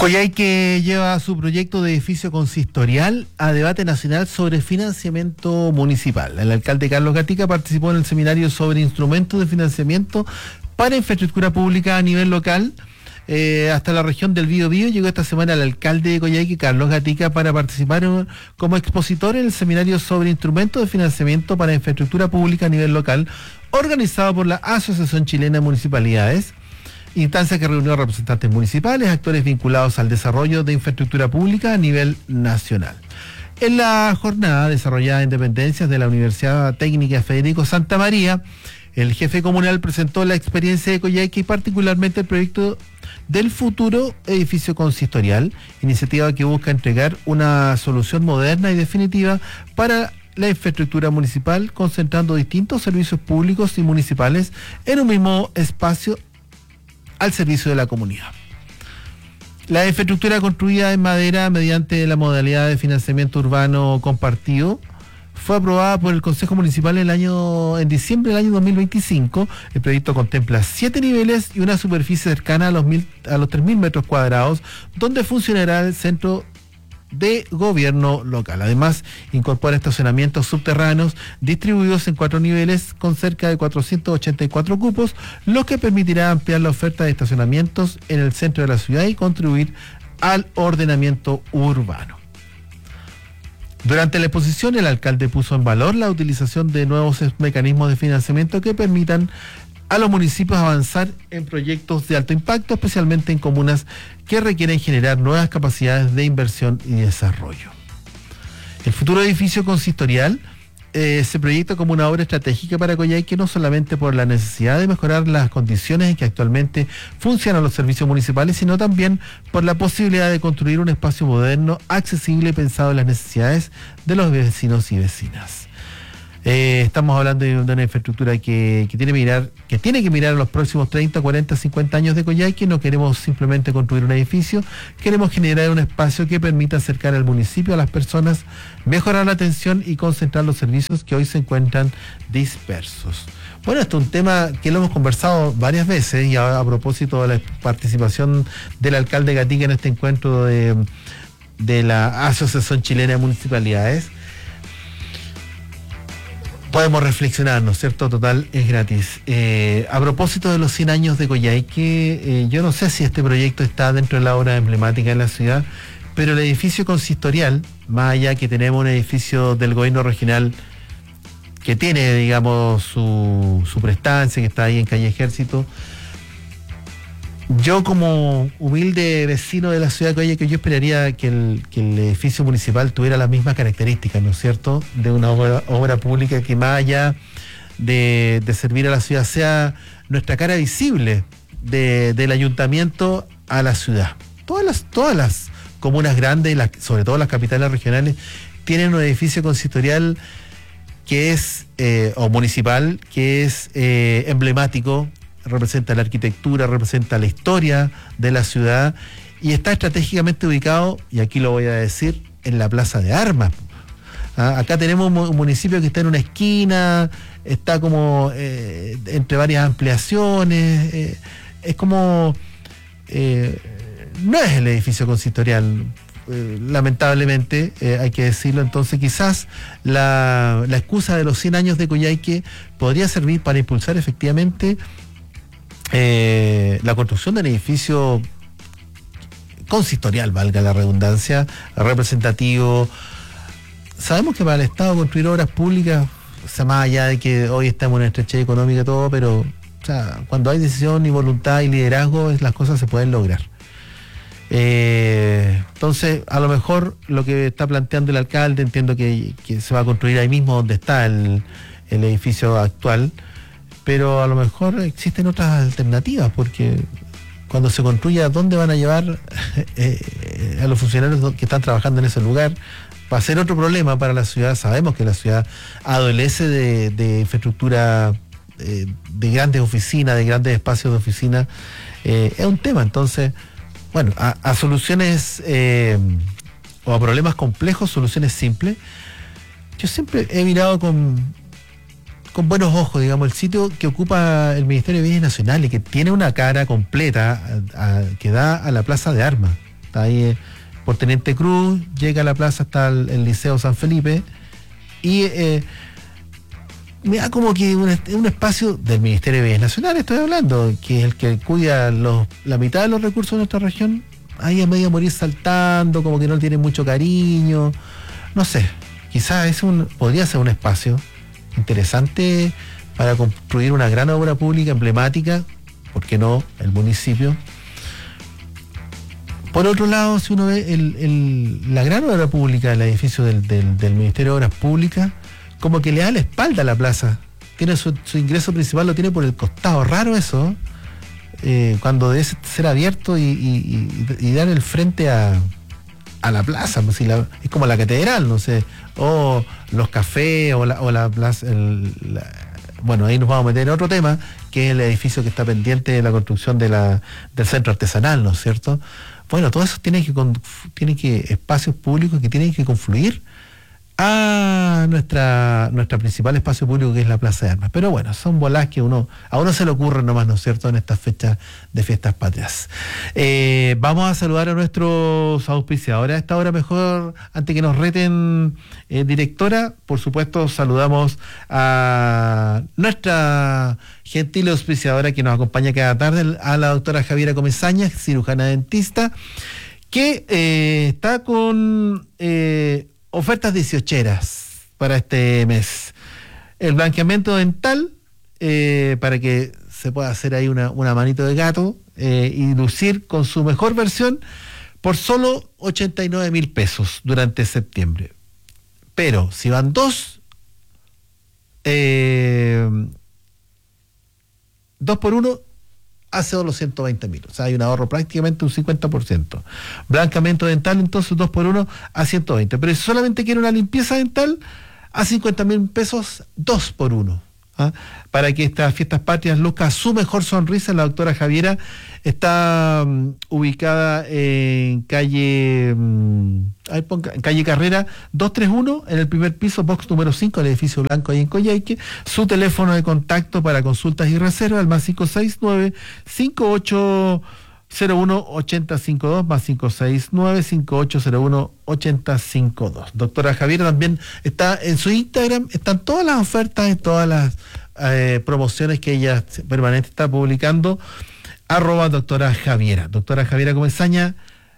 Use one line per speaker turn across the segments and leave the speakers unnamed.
Coyhaique lleva su proyecto de edificio consistorial a debate nacional sobre financiamiento municipal. El alcalde Carlos Gatica participó en el seminario sobre instrumentos de financiamiento para infraestructura pública a nivel local. Hasta la región del Biobío llegó esta semana el alcalde de Coyhaique, Carlos Gatica, para participar como expositor en el seminario sobre instrumentos de financiamiento para infraestructura pública a nivel local, organizado por la Asociación Chilena de Municipalidades. Instancia que reunió a representantes municipales, actores vinculados al desarrollo de infraestructura pública a nivel nacional. En la jornada desarrollada en dependencias de la Universidad Técnica Federico Santa María, el jefe comunal presentó la experiencia de Coyhaique y particularmente el proyecto del futuro edificio consistorial, iniciativa que busca entregar una solución moderna y definitiva para la infraestructura municipal, concentrando distintos servicios públicos y municipales en un mismo espacio al servicio de la comunidad. La infraestructura construida en madera mediante la modalidad de financiamiento urbano compartido fue aprobada por el Consejo Municipal en diciembre del año 2025. El proyecto contempla 7 niveles y una superficie cercana a los 3.000 metros cuadrados, donde funcionará el centro de gobierno local. Además, incorpora estacionamientos subterráneos distribuidos en 4 niveles con cerca de 484 cupos, lo que permitirá ampliar la oferta de estacionamientos en el centro de la ciudad y contribuir al ordenamiento urbano. Durante la exposición, el alcalde puso en valor la utilización de nuevos mecanismos de financiamiento que permitan a los municipios avanzar en proyectos de alto impacto, especialmente en comunas que requieren generar nuevas capacidades de inversión y desarrollo. El futuro edificio consistorial se proyecta como una obra estratégica para Coyhaique, no solamente por la necesidad de mejorar las condiciones en que actualmente funcionan los servicios municipales, sino también por la posibilidad de construir un espacio moderno, accesible y pensado en las necesidades de los vecinos y vecinas. Estamos hablando de una infraestructura que tiene que mirar a los próximos 30, 40, 50 años de Coyhaique. No queremos simplemente construir un edificio, queremos generar un espacio que permita acercar al municipio a las personas, mejorar la atención y concentrar los servicios que hoy se encuentran dispersos. Bueno, esto es un tema que lo hemos conversado varias veces y a propósito de la participación del alcalde Gatica en este encuentro de la Asociación Chilena de Municipalidades. Podemos reflexionar, ¿no es cierto? Total, es gratis. A propósito de los 100 años de Coyhaique, yo no sé si este proyecto está dentro de la obra emblemática de la ciudad, pero el edificio consistorial, más allá que tenemos un edificio del gobierno regional que tiene, digamos, su prestancia, que está ahí en calle Ejército, yo como humilde vecino de la ciudad de Coyhaique, yo esperaría que el edificio municipal tuviera las mismas características, ¿no es cierto?, de una obra pública que más allá de servir a la ciudad sea nuestra cara visible del ayuntamiento a la ciudad. Todas las comunas grandes, sobre todo las capitales regionales, tienen un edificio consistorial que es, o municipal, que es emblemático, representa la arquitectura, representa la historia de la ciudad y está estratégicamente ubicado, y aquí lo voy a decir, en la Plaza de Armas. Acá tenemos un municipio que está en una esquina, está como entre varias ampliaciones, es como no es el edificio consistorial, lamentablemente, hay que decirlo. Entonces quizás la excusa de los 100 años de Coyhaique podría servir para impulsar efectivamente la construcción de un edificio consistorial, valga la redundancia, representativo. Sabemos que para el Estado construir obras públicas, o sea, más allá de que hoy estamos en una estrechez económica y todo, pero o sea, cuando hay decisión y voluntad y liderazgo, las cosas se pueden lograr. Entonces, a lo mejor lo que está planteando el alcalde, entiendo que se va a construir ahí mismo donde está el edificio actual, pero a lo mejor existen otras alternativas, porque cuando se construya, ¿dónde van a llevar a los funcionarios que están trabajando en ese lugar? Va a ser otro problema para la ciudad. Sabemos que la ciudad adolece de infraestructura, de grandes oficinas, de grandes espacios de oficina. Es un tema. Entonces, bueno, a soluciones o a problemas complejos, soluciones simples. Yo siempre he mirado con buenos ojos, digamos, el sitio que ocupa el Ministerio de Bienes Nacionales, que tiene una cara completa que da a la Plaza de Armas. Está ahí por Teniente Cruz, llega a la plaza hasta el Liceo San Felipe y me da como que un espacio del Ministerio de Bienes Nacionales, estoy hablando, que es el que cuida la mitad de los recursos de nuestra región, ahí a medio morir saltando, como que no le tienen mucho cariño, no sé, quizás podría ser un espacio interesante para construir una gran obra pública emblemática, ¿por qué no? El municipio. Por otro lado, si uno ve la gran obra pública del edificio del Ministerio de Obras Públicas, como que le da la espalda a la plaza. Tiene su ingreso principal, lo tiene por el costado. Raro eso, cuando debe ser abierto y dar el frente a la plaza. Pues, es como la catedral, no sé, o los cafés, o la plaza. Bueno, ahí nos vamos a meter en otro tema, que es el edificio que está pendiente de la construcción del centro artesanal, ¿no es cierto? Bueno, todo eso tiene que espacios públicos que tienen que confluir a nuestra principal espacio público, que es la Plaza de Armas. Pero bueno, son bolas que a uno se le ocurren nomás, ¿no es cierto?, en estas fechas de fiestas patrias. Vamos a saludar a nuestros auspiciadores a esta hora. Mejor, antes que nos reten, directora, por supuesto, saludamos a nuestra gentil auspiciadora que nos acompaña cada tarde, a la doctora Javiera Comesaña, cirujana dentista, que está con ofertas 18eras para este mes. El blanqueamiento dental, para que se pueda hacer ahí una manito de gato y lucir con su mejor versión por solo 89,000 pesos durante septiembre. Pero si van dos por uno, hace los 120,000. O sea, hay un ahorro prácticamente un 50%. Blanqueamiento dental, entonces 2 por 1 a 120. Pero si solamente quiere una limpieza dental, a 50,000 pesos, 2 por 1. Para que estas fiestas patrias luzca su mejor sonrisa. La doctora Javiera está ubicada en calle Carrera 231, en el primer piso, box número 5, el edificio blanco ahí en Coyhaique. Su teléfono de contacto para consultas y reservas, el más 569-5801-8052, más 569-5801-8052. Doctora Javiera también está en su Instagram, están todas las ofertas y todas las promociones que ella permanente está publicando, @doctora Javiera. Doctora Javiera Comesaña,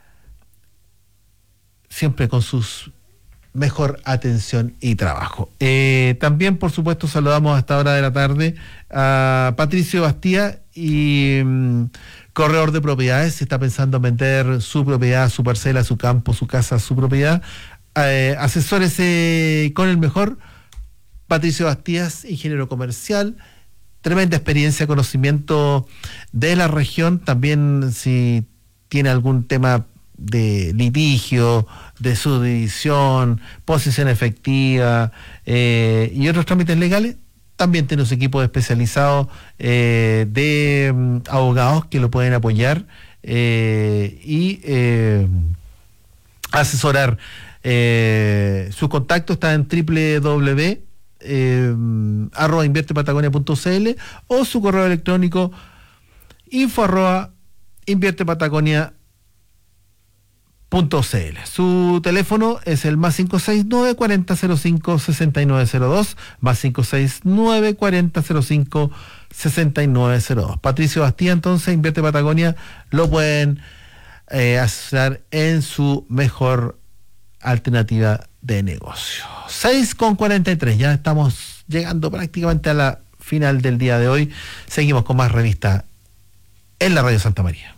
siempre con sus mejor atención y trabajo. También, por supuesto, saludamos a esta hora de la tarde a Patricio Bastía y corredor de propiedades. Si está pensando en vender su propiedad, su parcela, su campo, su casa, su propiedad, asesórese con el mejor. Patricio Bastías, ingeniero comercial, tremenda experiencia, conocimiento de la región. También, si tiene algún tema de litigio, de subdivisión, posesión efectiva y otros trámites legales, también tiene su equipo especializado de abogados que lo pueden apoyar y asesorar. Su contacto está en @inviertepatagonia.cl o su correo electrónico info@inviertepatagonia.cl. Su teléfono es el más 569-4005-6902, más 569-4005-6902. Patricio Bastía, entonces, Invierte Patagonia, lo pueden asesorar en su mejor alternativa de negocio. 6:43, ya estamos llegando prácticamente a la final del día de hoy. Seguimos con más revista en la Radio Santa María.